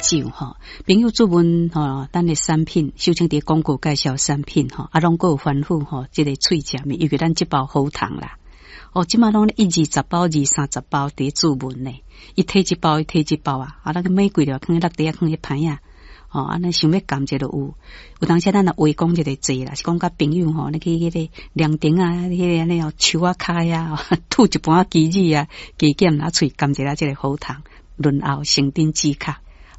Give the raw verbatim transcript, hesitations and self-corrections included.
酒吼，朋友注文吼，咱的产品，秀清伫广告介绍产品吼，啊，拢各有吩咐吼，即、這个喙食面，尤其咱即包好糖啦，哦，即马拢一二十包、二三十包伫注文呢，一摕一包，一摕一包啊，啊，那个玫瑰了，放喺落地啊，放喺盘啊。哦，安尼想要感觉就有，有当时咱也话讲一个济啦，是讲甲朋友吼，你去迄个凉亭啊，迄个安尼哦，树啊开啊，吐一盘鸡子啊，加减拿喙感觉啦，即个好糖，润喉生津止咳。